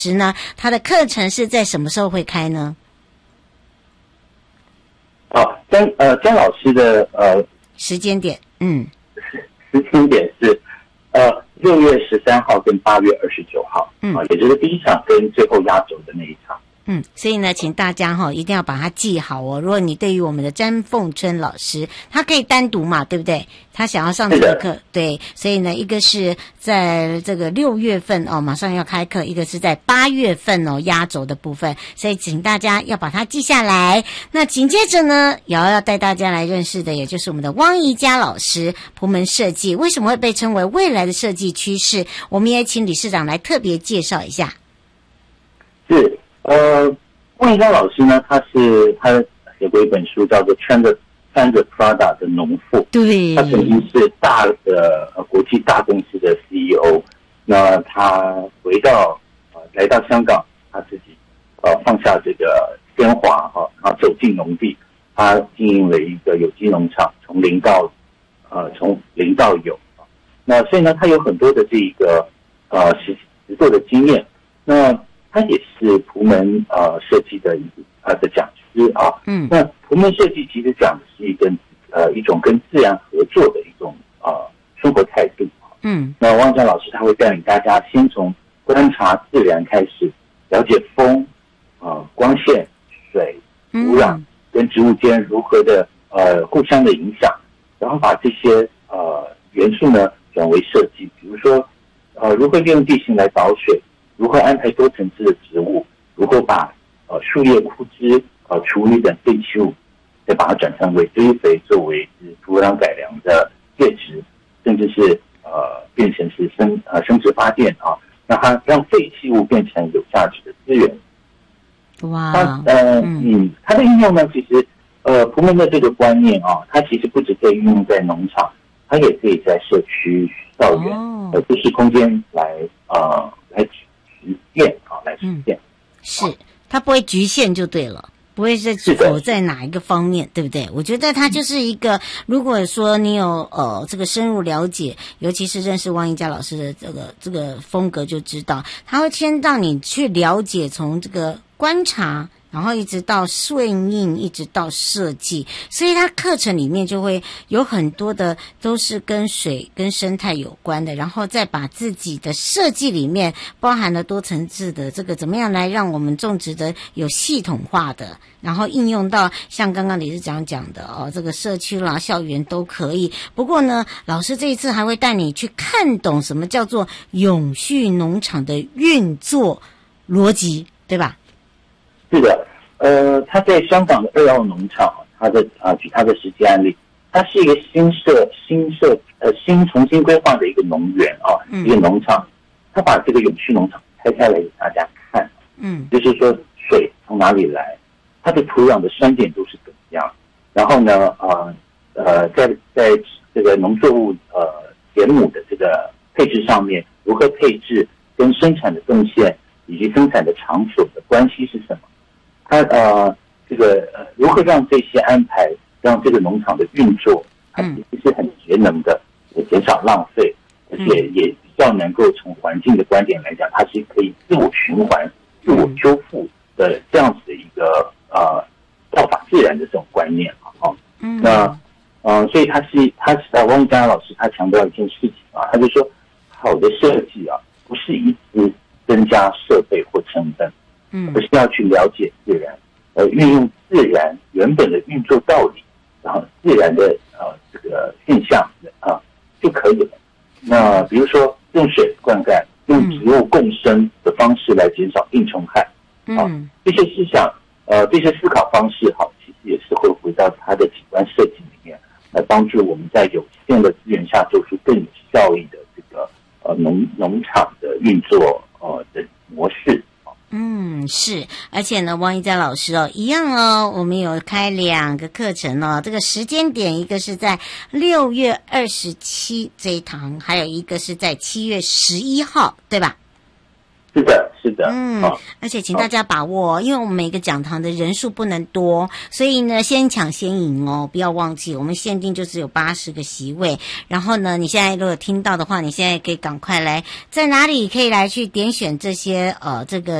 时呢，他的课程是在什么时候会开呢？ 姜老师的时间点， 时间点是6月13号跟8月29号，也就是第一场跟最后压轴的那一场。 所以呢，请大家一定要把它记好哦。如果你对于我们的詹凤春老师，他可以单独嘛，对不对？他想要上这个课，对，所以呢，一个是在这个6月份马上要开课，一个是在8月份压轴的部分，所以请大家要把它记下来。那紧接着呢，也要带大家来认识的，也就是我们的汪怡佳老师，蒲门设计为什么会被称为未来的设计趋势？我们也请理事长来特别介绍一下。 是。汪怡佳老师呢，他写过一本书叫做穿着 Prada 的农妇。 对， 他曾经是大的国际大公司的 CEO。那他来到香港，他自己放下这个铅华然后走进农地，他经营了一个有机农场，从零到有。那所以呢，他有很多的这个实作的经验。那他也是蒲门设计的讲师啊。那蒲门设计其实讲的是一种跟自然合作的一种生活态度。那汪江老师他会带领大家先从观察自然开始，了解风、光线、水、土壤跟植物间如何的互相的影响，然后把这些元素呢转为设计，比如说如何利用地形来导水，如何安排多层次的植物，如何把树叶、枯枝、厨余等废弃物再把它转成为堆肥，作为土壤改良的介质，甚至是变成是生殖发电让它让废弃物变成有价值的资源。 哇， 它的应用呢，其实蒲门的这个观念它其实不只可以运用在农场，它也可以在社区、校园、都市空间来实践。 是，它不会局限就对了。不会是否在哪一个方面，对不对？我觉得它就是一个，如果说你有这个深入了解，尤其是认识汪怡佳老师的这个风格，就知道他会先让你去了解，从这个观察，然后一直到顺应，一直到设计，所以它课程里面就会有很多的都是跟水跟生态有关的，然后再把自己的设计里面包含了多层次的这个怎么样来让我们种植的有系统化的，然后应用到像刚刚理事长讲的这个社区啦、校园都可以。不过呢，老师这一次还会带你去看懂什么叫做永续农场的运作逻辑，对吧？ 是的，他在香港的2号农场，举他的实际案例，它是一个新重新规划的一个农园一个农场，他把这个永续农场拆开来给大家看，就是说水从哪里来，它的土壤的酸碱度是怎么样，然后呢，在这个农作物田亩的这个配置上面，如何配置跟生产的贡献以及生产的场所的关系是什么？如何让这些安排，让这个农场的运作，它其实是很节能的，也减少浪费，而且也比较能够从环境的观点来讲，它是可以自我循环、自我修复的这样子的一个效法自然的这种观念所以汪怡佳老师他强调一件事情他就说，好的设计不是一直增加设备或成本。而是要去了解自然，运用自然原本的运作道理，然后自然的这个现象就可以了。那比如说用水灌溉，用植物共生的方式来减少病虫害，这些思想这些思考方式其实也是会回到它的景观设计里面，来帮助我们在有限的资源下做出更有效益的这个农场的运作的模式。 是，而且呢，汪怡佳老师一样我们有开2个课程这个时间点，一个是在6月27这一堂，还有一个是在7月11号，对吧？ 是的， 是的， 而且请大家把握，因为我们每个讲堂的人数不能多，所以呢，先抢先赢哦，不要忘记，我们限定就只有80个席位。然后呢，你现在如果听到的话，你现在可以赶快来，在哪里可以来去点选这些这个